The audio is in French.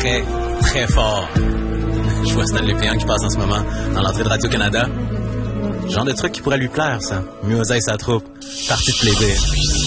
très, très fort. Je vois Stanley Péan qui passe en ce moment dans l'entrée de Radio-Canada. Genre de truc qui pourrait lui plaire, ça. Mimosa et sa troupe. Partie de plaisir.